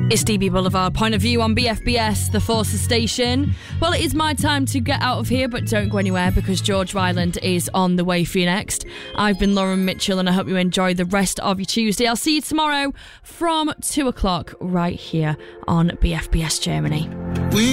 It's DB Boulevard, Point of View on BFBS, the Forces station. Well, it is my time to get out of here, but don't go anywhere because George Ryland is on the way for you next. I've been Lauren Mitchell and I hope you enjoy the rest of your Tuesday. I'll see you tomorrow from 2 o'clock right here on BFBS Germany.